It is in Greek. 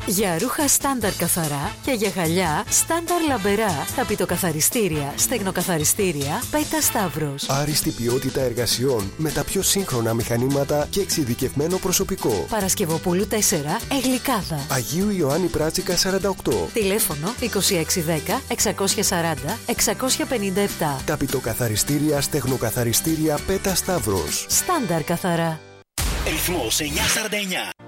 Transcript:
Για ρούχα στάνταρ καθαρά και για γυαλιά στάνταρ λαμπερά. Ταπητοκαθαριστήρια, στεγνοκαθαριστήρια, Πέτα Σταύρος. Άριστη ποιότητα εργασιών με τα πιο σύγχρονα μηχανήματα και εξειδικευμένο προσωπικό. Παρασκευοπούλου 4, Εγλικάδα. Αγίου Ιωάννη Πράτσικα 48. Τηλέφωνο 2610 640 657. Ταπητοκαθαριστήρια, στεγνοκαθαριστήρια, Πέτα Σταύρος. Στάνταρ καθαρά. Ρυθμός 949.